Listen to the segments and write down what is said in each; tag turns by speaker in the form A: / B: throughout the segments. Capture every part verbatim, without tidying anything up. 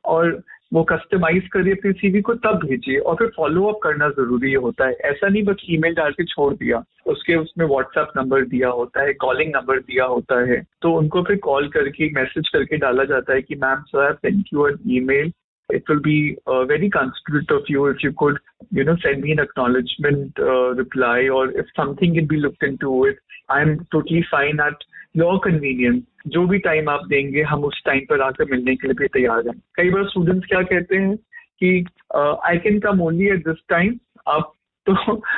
A: और वो कस्टमाइज करिए अपने सीवी को, तब भेजिए। और फिर फॉलो अप करना जरूरी होता है, ऐसा नहीं बस ईमेल डाल के छोड़ दिया, उसके उसमें व्हाट्सएप नंबर दिया होता है, कॉलिंग नंबर दिया होता है, तो उनको फिर कॉल करके मैसेज करके डाला जाता है कि ma'am sir I send you N email, it will be uh, very considerate of you if you could, you know, send me an acknowledgement uh, reply, or if something can be looked into it. I'm totally fine at your convenience. जो भी time आप देंगे हम उस time पर आकर मिलने के लिए भी तैयार हैं। कई बार स्टूडेंट्स क्या कहते हैं कि I can come only at this time. अब तो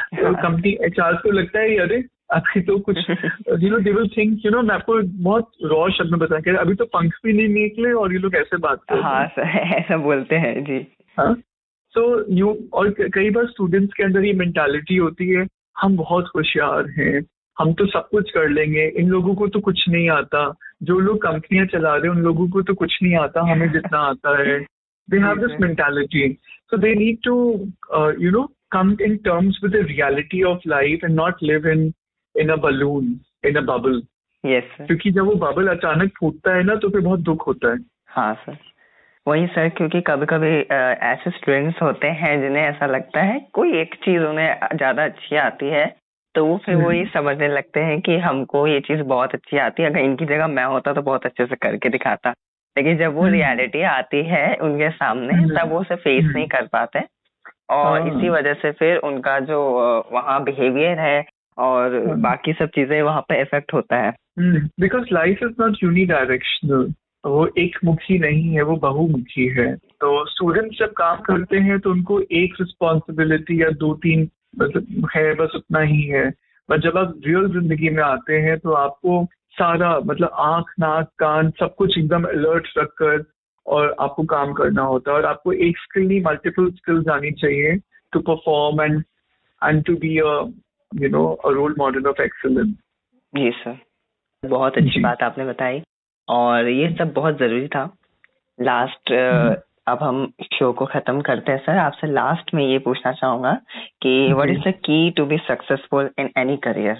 A: कंपनी एचआर को लगता है अरे अभी तो कुछ you know they will think, you know मैं आपको बहुत रॉ शब्द में बता के, अभी तो पंख भी नहीं निकले और ये लोग ऐसे बात करते हैं।
B: हाँ सर, ऐसा बोलते हैं जी।
A: हाँ, सो यू और कई बार स्टूडेंट्स के अंदर ये मेंटालिटी होती है हम बहुत होशियार हैं, हम तो सब कुछ कर लेंगे, इन लोगों को तो कुछ नहीं आता, जो लोग कंपनियां चला रहे हैं उन लोगों को तो कुछ नहीं आता, हमें जितना आता है। They have this mentality, so they need to you know come in terms with the reality of life and not live in in a balloon, in a bubble.
B: Yes sir.
A: क्योंकि जब वो बबल अचानक फूटता है ना तो फिर बहुत दुख होता है।
B: हाँ सर, वही सर, क्योंकि कभी कभी ऐसे स्टूडेंट्स होते हैं जिन्हें ऐसा लगता है कोई एक चीज उन्हें ज्यादा अच्छी आती है, तो वो फिर वो ये समझने लगते हैं कि हमको ये चीज बहुत अच्छी आती है, अगर इनकी जगह मैं होता तो बहुत अच्छे से करके दिखाता। लेकिन जब वो रियलिटी आती है उनके सामने तब वो उसे फेस नहीं कर पाते, और इसी वजह से फिर उनका जो वहाँ बिहेवियर है और बाकी सब चीजें वहाँ पे इफेक्ट होता है।
A: Because life is not unidirectional, वो एक मुखी नहीं है, वो बहुमुखी है। तो स्टूडेंट्स जब काम करते हैं तो उनको एक रिस्पॉन्सिबिलिटी या दो तीन मतलब है, बस उतना ही है। पर जब आप रियल जिंदगी में आते हैं तो आपको सारा मतलब आंख नाक कान सब कुछ एकदम अलर्ट रखकर और आपको काम करना होता है, और आपको एक स्किल नहीं मल्टीपल स्किल्स आनी चाहिए to perform and and to be a you know a role model of excellence.
B: Ji sir, बहुत अच्छी बात आपने बताई, और ये सब बहुत जरूरी था। लास्ट अब हम शो को खत्म करते हैं सर, आपसे लास्ट में ये पूछना चाहूंगा कि what is the key to be successful in any career?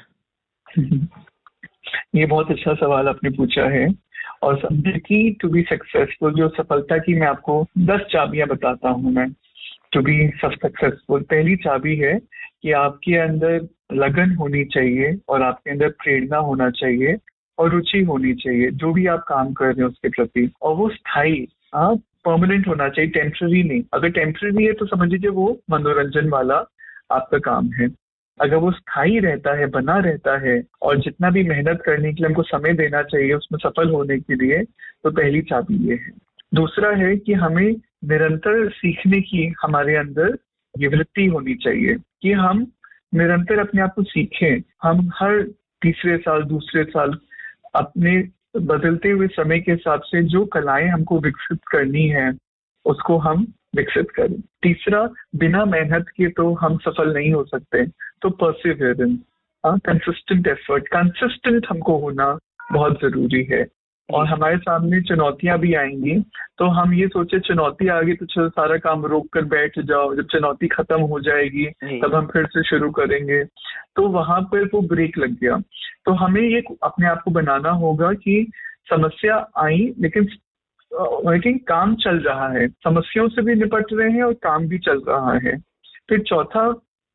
A: ये बहुत अच्छा सवाल आपने पूछा है, और की टू बी सक्सेसफुल, जो सफलता की मैं आपको दस चाबियां बताता हूँ मैं टू बी सक्सेसफुल। पहली चाबी है कि आपके अंदर लगन होनी चाहिए, और आपके अंदर प्रेरणा होना चाहिए, और रुचि होनी चाहिए जो भी आप काम कर रहे हैं उसके प्रति, और वो स्थायी आप परमानेंट होना चाहिए, टेम्पररी नहीं। अगर टेम्पररी है तो समझ लीजिए वो मनोरंजन वाला आपका काम है। अगर वो स्थायी रहता है, बना रहता है, और जितना भी मेहनत करने के लिए हमको समय देना चाहिए उसमें सफल होने के लिए, तो पहली चाबी ये है। दूसरा है कि हमें निरंतर सीखने की हमारे अंदर ये वृत्ति होनी चाहिए कि हम निरंतर अपने आप को सीखें। हम हर तीसरे साल दूसरे साल अपने बदलते हुए समय के हिसाब से जो कलाएं हमको विकसित करनी है उसको हम विकसित करें। तीसरा, बिना मेहनत के तो हम सफल नहीं हो सकते, तो परसिवियरेंस, कंसिस्टेंट एफर्ट, कंसिस्टेंट हमको होना बहुत जरूरी है। और हमारे सामने चुनौतियां भी आएंगी, तो हम ये सोचे चुनौती आ गई तो चलो सारा काम रोक कर बैठ जाओ, जब चुनौती खत्म हो जाएगी तब हम फिर से शुरू करेंगे, तो वहां पर वो ब्रेक लग गया। तो हमें ये अपने आप को बनाना होगा कि समस्या आई लेकिन लेकिन काम चल रहा है, समस्याओं से भी निपट रहे हैं और काम भी चल रहा है। फिर चौथा,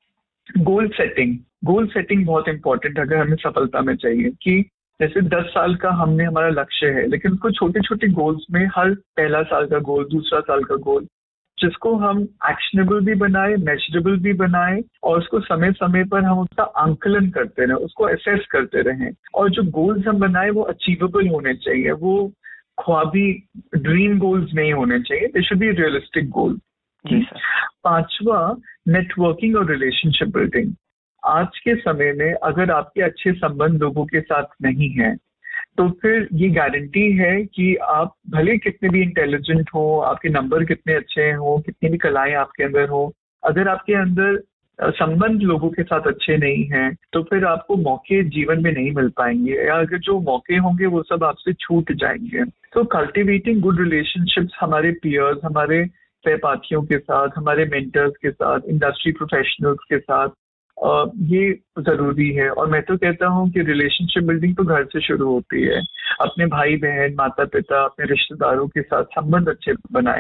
A: गोल सेटिंग। गोल सेटिंग बहुत इंपॉर्टेंट अगर हमें सफलता में चाहिए, कि जैसे दस साल का हमने हमारा लक्ष्य है, लेकिन उसको छोटे छोटे गोल्स में, हर पहला साल का गोल, दूसरा साल का गोल, जिसको हम एक्शनेबल भी बनाए, मेजरेबल भी बनाए, और उसको समय समय पर हम उसका आंकलन करते रहें, उसको असेस करते रहें। और जो गोल्स हम बनाए वो अचीवेबल होने चाहिए, वो ख्वाबी ड्रीम गोल्स नहीं होने चाहिए, they should be realistic goal.
B: Ji sir.
A: पांचवा, नेटवर्किंग और रिलेशनशिप बिल्डिंग। आज के समय में अगर आपके अच्छे संबंध लोगों के साथ नहीं है तो फिर ये गारंटी है कि आप भले कितने भी इंटेलिजेंट हो, आपके नंबर कितने अच्छे हो, कितनी भी कलाएं आपके अंदर हो, अगर आपके अंदर संबंध लोगों के साथ अच्छे नहीं हैं तो फिर आपको मौके जीवन में नहीं मिल पाएंगे, या अगर जो मौके होंगे वो सब आपसे छूट जाएंगे। तो कल्टिवेटिंग गुड रिलेशनशिप्स हमारे पीयर्स, हमारे सहपाठियों के साथ, हमारे मेंटर्स के साथ, इंडस्ट्री प्रोफेशनल्स के साथ, Uh, ये जरूरी है। और मैं तो कहता हूँ कि रिलेशनशिप बिल्डिंग तो घर से शुरू होती है। अपने भाई बहन, माता पिता, अपने रिश्तेदारों के साथ संबंध अच्छे बनाए।